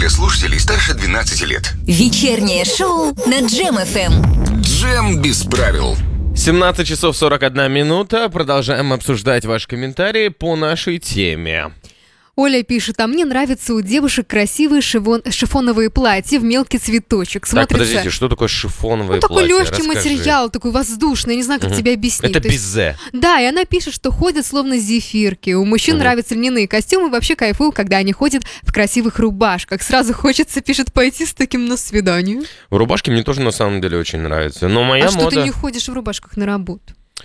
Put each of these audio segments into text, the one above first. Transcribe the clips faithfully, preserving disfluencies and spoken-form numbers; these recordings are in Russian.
для слушателей старше двенадцати лет. Вечернее шоу на Джем эф эм. Джем без правил. семнадцать часов сорок одна минута. Продолжаем обсуждать ваши комментарии по нашей теме. Оля пишет, а мне нравятся у девушек красивые шифон, шифоновые платья в мелкий цветочек. Так, подождите, что такое шифоновое ну, такой платье? легкий Расскажи. материал, такой воздушный, я не знаю, как угу. тебе объяснить. Это То есть, безе. Да, и она пишет, что ходят словно зефирки. У мужчин угу. нравятся льняные костюмы, вообще кайфую, когда они ходят в красивых рубашках. Сразу хочется, пишет, пойти с таким на свидание. Рубашки мне тоже на самом деле очень нравятся. Но моя а мода... что ты не ходишь в рубашках на работу?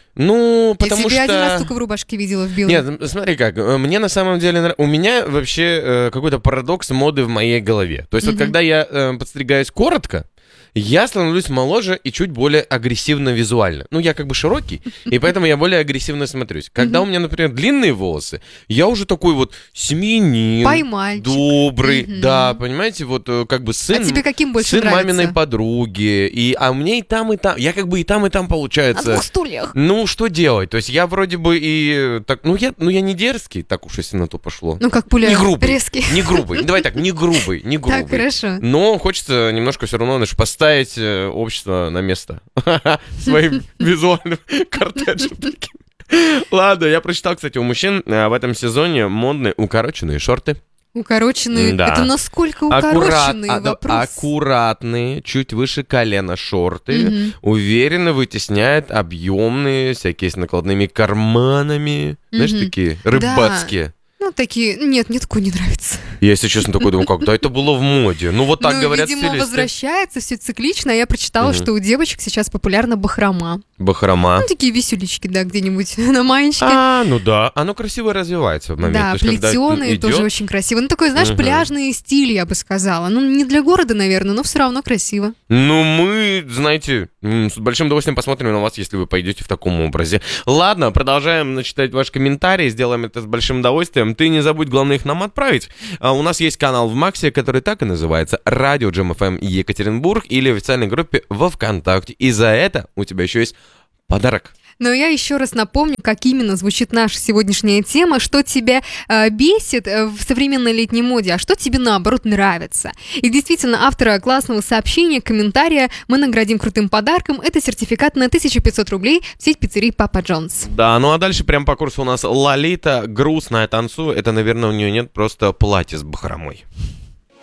Ну, потому что... Я тебя один раз только в рубашке видела в белом. Нет, смотри как, мне на самом деле... У меня вообще э, какой-то парадокс моды в моей голове. То есть mm-hmm. вот когда я э, подстригаюсь коротко, я становлюсь моложе и чуть более агрессивно визуально. Ну, я как бы широкий, и поэтому я более агрессивно смотрюсь. Когда mm-hmm. у меня, например, длинные волосы, я уже такой вот семьянин, Поймальчик. добрый, mm-hmm. да, понимаете, вот как бы сын, а тебе каким больше сын нравится? маминой подруги, и, а мне и там, и там, я как бы и там, и там получается. На двух стульях. Ну, что делать? То есть я вроде бы и так, ну я, ну я не дерзкий, так уж если на то пошло. Ну, как пуля. Не грубый, резкий. не грубый, давай так, не грубый, не грубый. Так, хорошо. Но хочется немножко все равно, знаешь, поставить общество на место своим визуальным кортеджем таким. Ладно, я прочитал, кстати, у мужчин в этом сезоне модные укороченные шорты. Укороченные? Да. Это насколько укороченные? Аккурат, вопрос? Аккуратные, чуть выше колена шорты, угу. уверенно вытесняют объемные, всякие с накладными карманами, угу. знаешь, такие рыбацкие. Да. Ну, такие... Нет, мне такое не нравится. Я, если честно, такой думаю, как, да это было в моде. Ну, вот так ну, говорят видимо, стилисты. возвращается все циклично. Я прочитала, угу. что у девочек сейчас популярна бахрома. Бахрома. Ну, такие висюлечки, да, где-нибудь на маечке. А, ну да. Оно красиво развивается в момент. Да, плетеные тоже идет... очень красиво. Ну, такой, знаешь, угу. пляжный стиль, я бы сказала. Ну, не для города, наверное, но все равно красиво. Ну, мы, знаете, с большим удовольствием посмотрим на вас, если вы пойдете в таком образе. Ладно, продолжаем читать ваши комментарии. Сделаем это с большим удовольствием. Ты не забудь, главное, их нам отправить. А у нас есть канал в Максе, который так и называется «Радио Джем эф эм Екатеринбург» или в официальной группе во ВКонтакте. И за это у тебя еще есть подарок. Но я еще раз напомню, как именно звучит наша сегодняшняя тема, что тебя э, бесит в современной летней моде, а что тебе, наоборот, нравится. И действительно, автора классного сообщения, комментария мы наградим крутым подарком. Это сертификат на тысяча пятьсот рублей в сеть пиццерий Папа Джонс. Да, ну а дальше прям по курсу у нас Лолита, грустная танцует. Это, наверное, у нее нет просто платья с бахромой.